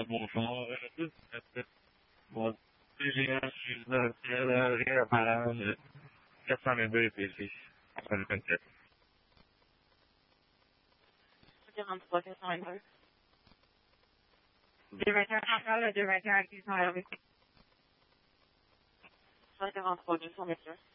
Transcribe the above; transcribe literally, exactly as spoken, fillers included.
bonjour. Bon, P G S, je suis quatre cent vingt-deux P C, après le vingt-sept. quarante-trois, quatre cent vingt-deux. deux vingt et un central, deux vingt et un à six cent R V. cent quarante-trois, deux cent vingt-deux.